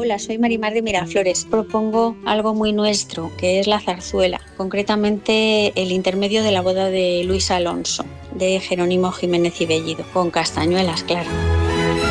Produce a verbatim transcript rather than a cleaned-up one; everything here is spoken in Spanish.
Hola, soy Marimar de Miraflores. Propongo algo muy nuestro, que es la zarzuela, concretamente el intermedio de la boda de Luis Alonso, de Jerónimo Jiménez y Bellido, con castañuelas, claro.